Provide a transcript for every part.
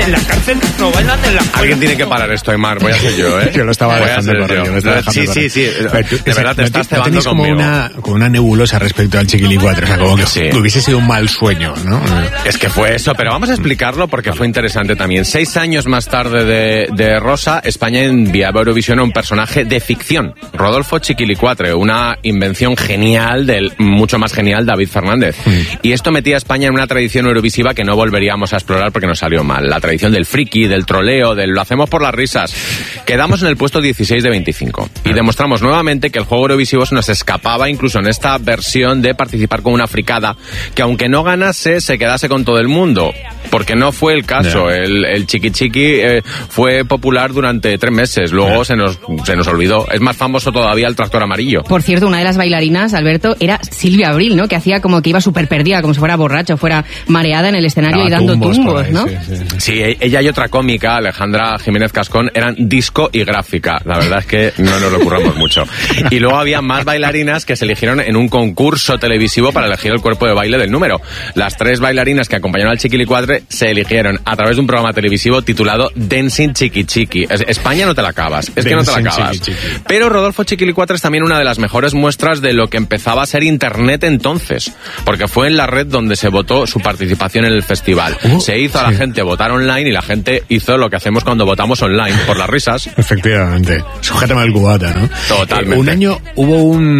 en la cárcel, no bailan en la cárcel. Alguien tiene que parar esto, Aymar, voy a ser yo, ¿eh? Yo lo estaba dejando correr. Sí. De verdad, te estás cebando conmigo. Como una nebulosa respecto al Chiquilicuatre, o sea, como que hubiese sido un mal sueño, ¿no? Es que fue eso, pero vamos a explicarlo porque fue interesante también. 6 años más tarde de Rosa, España enviaba a Eurovisión a un personaje de ficción, Rodolfo Chiquilicuatre, una invención genial del mucho más genial David Fernández. Y esto metía a España en una tradición eurovisiva que no volveríamos a explorar porque nos salió mal. La tradición del friki, del troleo, del lo hacemos por las risas. Quedamos en el puesto 16 de 25 y demostramos nuevamente que el juego eurovisivo se nos escapaba incluso en esta versión de participar con una fricada que aunque no ganase, se quedase con todo el mundo. Porque no fue el caso. El Chiqui Chiqui fue popular durante 3 meses. Luego se nos olvidó. Es más famoso todavía el Tractor Amarillo. Por cierto, una de las bailarinas, Alberto, era Silvia Abril, ¿no? Que hacía como que iba súper perdida, como si fuera borracha, fuera mareada en el escenario y dando tumbos, ¿no? Sí, ella y otra cómica, Alejandra Jiménez Cascón, eran disco y gráfica. La verdad es que no nos lo curramos mucho. Y luego había más bailarinas que se eligieron en un concurso televisivo para elegir el cuerpo de baile del número. Las 3 bailarinas que acompañaron al Chiquilicuatre se eligieron a través de un programa televisivo titulado Dancing Chiqui Chiqui. España no te la acabas, es que no te la acabas. Pero Rodolfo Chiquilicuatre es también una de las mejores muestras de lo que empezaba a ser Internet entonces, porque fue en la red donde se votó su participación en el festival. Se hizo a la gente votar online y la gente hizo lo que hacemos cuando votamos online, por las risas. Efectivamente. Sujétame al cubata, ¿no? Totalmente. Un año hubo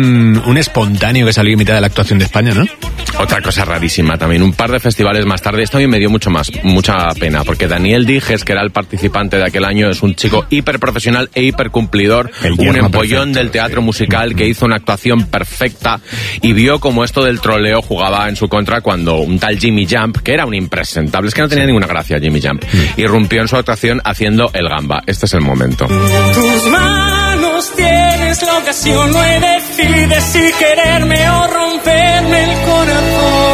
un espontáneo que salió en mitad de la actuación de España, ¿no? Otra cosa rarísima también, un par de festivales más tarde, esto a mí me dio mucha pena, porque Daniel Dijes, que era el participante de aquel año, es un chico hiper profesional e hiper cumplidor, un empollón del teatro musical que hizo una actuación perfecta y vio como esto del troleo jugaba en su contra cuando un tal Jimmy Jump, que era un impresentable, es que no tenía ninguna gracia Jimmy Jump, irrumpió en su actuación haciendo el gamba. Este es el momento. Tus manos tienes la ocasión, no decides si quererme o romperme el corazón.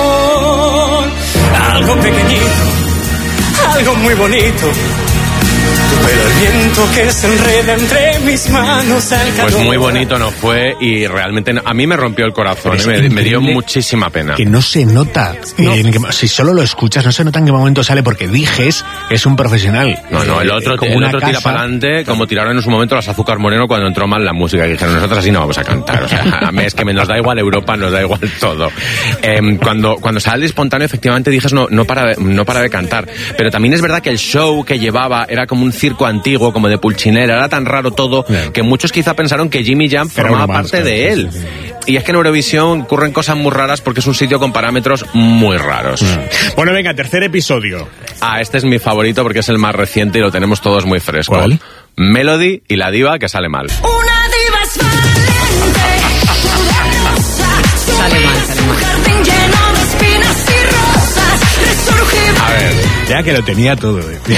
Algo pequeñito, algo muy bonito, pero el viento que se enreda entre mis manos al calor. Pues muy bonito no fue y realmente a mí me rompió el corazón, me dio muchísima pena. Que no se nota, si solo lo escuchas, no se nota en qué momento sale, porque Dijes es un profesional. No, el otro tira para adelante, como tiraron en su momento las Azúcar Moreno cuando entró mal la música, y dijeron, nosotros así no vamos a cantar. O sea, a mí es que nos da igual Europa, nos da igual todo. Cuando sale espontáneo, efectivamente Dijes no para de cantar. Pero también es verdad que el show que llevaba era como un circo antiguo, como de Pulchinera, era tan raro todo que muchos quizá pensaron que Jimmy Jump formaba parte de él. Y es que en Eurovisión ocurren cosas muy raras porque es un sitio con parámetros muy raros. Bueno, venga, tercer episodio. Este es mi favorito porque es el más reciente y lo tenemos todos muy fresco. ¿Cuál? Melody y la diva que sale mal. Una diva es valiente. Sale mal. A ver, ya que lo tenía todo.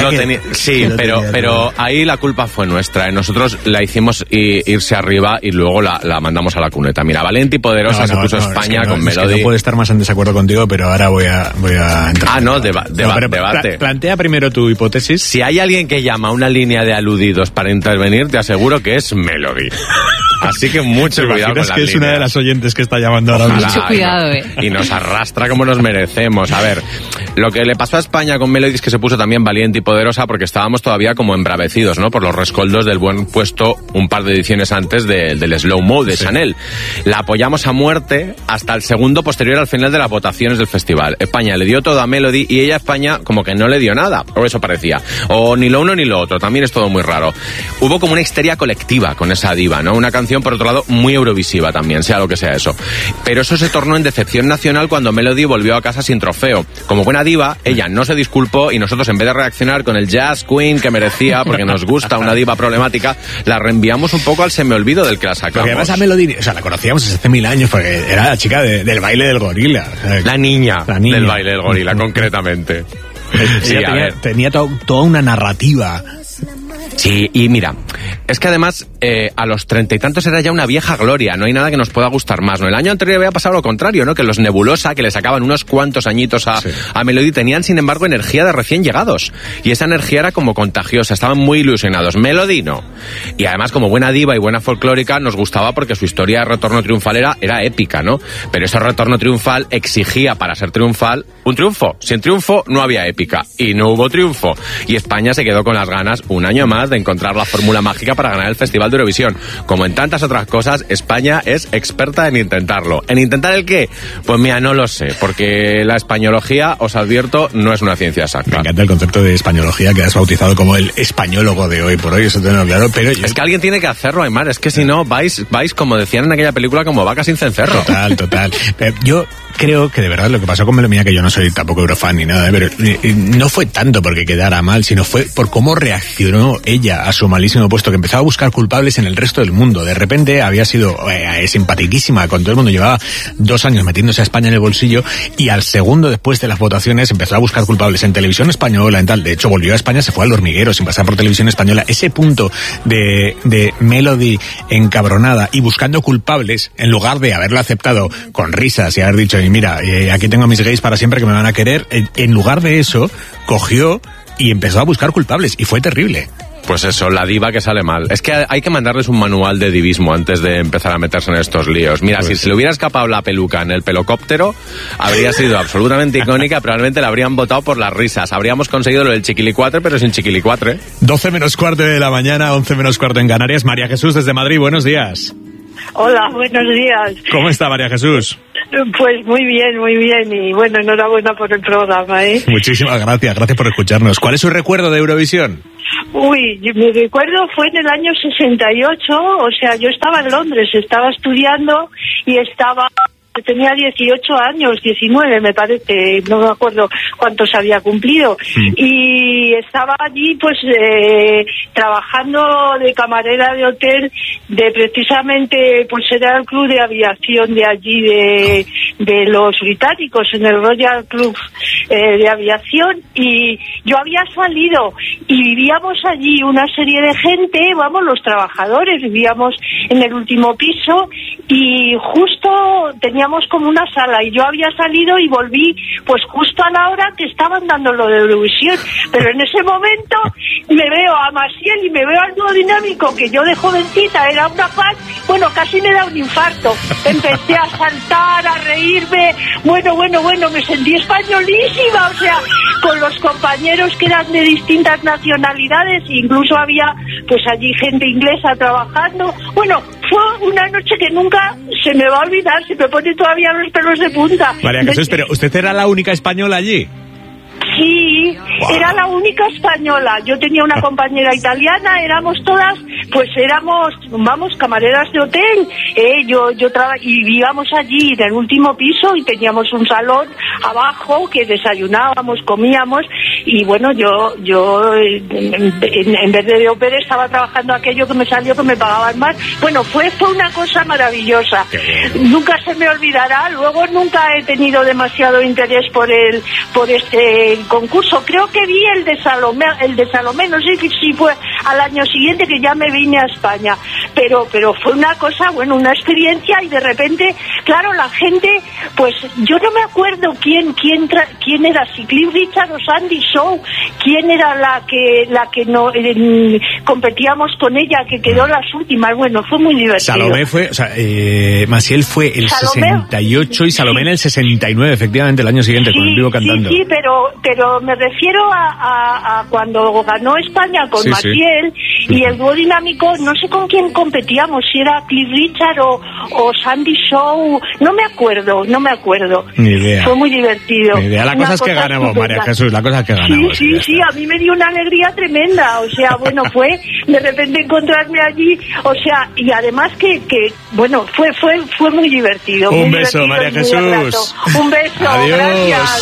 Pero ahí la culpa fue nuestra. Nosotros la hicimos irse arriba y luego la mandamos a la cuneta. Mira, Valiente y Poderosa se puso España con Melody. Es que no puedo estar más en desacuerdo contigo, pero ahora voy a entrar. Debate. Plantea primero tu hipótesis. Si hay alguien que llama a una línea de aludidos para intervenir, te aseguro que es Melody. Así que mucho cuidado con las líneas. Es una de las oyentes que está llamando ahora mismo. Mucho cuidado, Y nos arrastra como nos merecemos. A ver, lo que le pasó a España con Melody es que se puso también Valiente y Poderosa porque estábamos todavía como embravecidos, ¿no? Por los rescoldos del buen puesto un par de ediciones antes del Slow Mo de Chanel. La apoyamos a muerte hasta el segundo posterior al final de las votaciones del festival. España le dio todo a Melody y ella a España como que no le dio nada, o eso parecía. O ni lo uno ni lo otro, también es todo muy raro. Hubo como una histeria colectiva con esa diva, ¿no? Una canción, por otro lado, muy eurovisiva también, sea lo que sea eso. Pero eso se tornó en decepción nacional cuando Melody volvió a casa sin trofeo. Como buena diva, ella no se disculpó y nosotros, en vez de reaccionar con el jazz queen que merecía, porque nos gusta una diva problemática, la reenviamos un poco al semeolvido del que la sacamos. Porque además a Melody, o sea, la conocíamos desde hace 1000 años, porque era la chica del baile del gorila. O sea, la niña del baile del gorila, concretamente. Sí, tenía toda una narrativa Sí, y mira, es que además a los 30 y tantos era ya una vieja gloria, no hay nada que nos pueda gustar más, ¿no? El año anterior había pasado lo contrario, ¿no? Que los Nebulosa, que le sacaban unos cuantos añitos a Melody, tenían sin embargo energía de recién llegados, y esa energía era como contagiosa, estaban muy ilusionados. Melody no. Y además, como buena diva y buena folclórica, nos gustaba porque su historia de retorno triunfal era épica, ¿no? Pero ese retorno triunfal exigía, para ser triunfal, un triunfo. Sin triunfo no había épica, y no hubo triunfo, y España se quedó con las ganas un año más de encontrar la fórmula mágica para ganar el Festival de Eurovisión. Como en tantas otras cosas, España es experta en intentarlo. ¿En intentar el qué? Pues mira, no lo sé, porque la españología, os advierto, no es una ciencia exacta. Me encanta el concepto de españología que has bautizado como el españólogo de hoy por hoy, eso tengo claro, pero... Es que alguien tiene que hacerlo, Aymar, es que si no, vais, como decían en aquella película, como vacas sin cencerro. Total. Yo creo que de verdad lo que pasó con Melomía, que yo no soy tampoco eurofan ni nada, pero no fue tanto porque quedara mal, sino fue por cómo reaccionó ella a su malísimo puesto, que empezaba a buscar culpables en el resto del mundo. De repente había sido simpatiquísima con todo el mundo, llevaba 2 años metiéndose a España en el bolsillo, y al segundo después de las votaciones empezó a buscar culpables en televisión española, en tal. De hecho, volvió a España, se fue al hormiguero sin pasar por televisión española. Ese punto de Melody encabronada y buscando culpables, en lugar de haberlo aceptado con risas y haber dicho, mira, aquí tengo a mis gays para siempre que me van a querer, en lugar de eso, cogió y empezó a buscar culpables, y fue terrible. Pues eso, la diva que sale mal. Es que hay que mandarles un manual de divismo antes de empezar a meterse en estos líos. Mira, pues si se le hubiera escapado la peluca en el pelocóptero, habría sido absolutamente icónica, probablemente la habrían votado por las risas. Habríamos conseguido lo del chiquilicuatre, pero sin chiquilicuatre. 12 menos cuarto de la mañana, 11 menos cuarto en Canarias. María Jesús desde Madrid, buenos días. Hola, buenos días. ¿Cómo está María Jesús? Pues muy bien, y bueno, enhorabuena por el programa, ¿eh? Muchísimas gracias por escucharnos. ¿Cuál es su recuerdo de Eurovisión? Uy, mi recuerdo fue en el año 68, o sea, yo estaba en Londres, estaba estudiando y tenía 18 años, 19 me parece, no me acuerdo cuántos había cumplido, y estaba allí pues trabajando de camarera de hotel de precisamente, pues era el club de aviación de allí de los británicos, en el Royal Club de aviación, y yo había salido y vivíamos allí una serie de gente, los trabajadores, vivíamos en el último piso y justo teníamos como una sala, y yo había salido y volví pues justo a la hora que estaban dando lo de Eurovisión, pero en ese momento me veo a Maciel y me veo al dúo dinámico, que yo de jovencita era una fan, casi me da un infarto, empecé a saltar, a reírme, bueno, me sentí españolísima, o sea, con los compañeros que eran de distintas nacionalidades, incluso había pues allí gente inglesa trabajando, fue una noche que nunca se me va a olvidar, se me pone todavía los pelos de punta. María Jesús, pero ¿usted era la única española allí? Sí, wow. Era la única española. Yo tenía una compañera italiana, éramos todas, camareras de hotel. Y vivíamos allí en el último piso y teníamos un salón abajo que desayunábamos, comíamos, y bueno, yo en vez de ópera estaba trabajando aquello que me salió, que me pagaban más. Bueno, fue una cosa maravillosa. Nunca se me olvidará. Luego nunca he tenido demasiado interés por este concurso. Creo que vi el de Salomé, no sé si fue al año siguiente, que ya me vine a España, pero fue una cosa, una experiencia, y de repente, claro, la gente, pues yo no me acuerdo quién era, si Cliff Richard o Sandy Shaw, quién era la que no competíamos con ella, que quedó las últimas. Fue muy divertido. Salomé fue, Maciel fue el Salomé, 68 y Salomé en el 69, efectivamente, el año siguiente, con el vivo cantando. Sí, pero me refiero a cuando ganó España con Maciel, y el dúo dinámico, no sé con quién competíamos, si era Cliff Richard o Sandy Shaw, no me acuerdo. Ni idea. Fue muy divertido. Ni idea. La cosa es que ganamos, María Jesús, la cosa es que ganamos. Sí, a mí me dio una alegría tremenda, o sea, fue de repente encontrarme allí, o sea, y además que fue muy divertido. Un muy beso, divertido, María Jesús. Un beso, adiós. Gracias.